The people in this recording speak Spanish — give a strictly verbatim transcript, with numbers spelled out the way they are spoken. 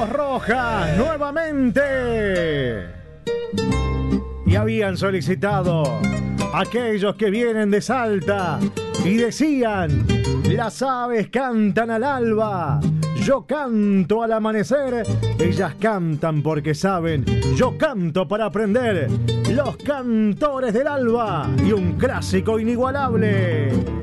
Voz Roja nuevamente. Y habían solicitado aquellos que vienen de Salta y decían: las aves cantan al alba, yo canto al amanecer, ellas cantan porque saben, yo canto para aprender. Los Cantores del Alba y un clásico inigualable.